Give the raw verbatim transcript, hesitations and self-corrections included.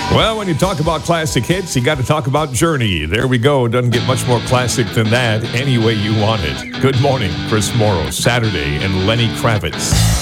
Well, when you talk about classic hits, you got to talk about Journey. There we go. Doesn't get much more classic than that any way you want it. Good morning, Chris Morrow, Saturday, and Lenny Kravitz.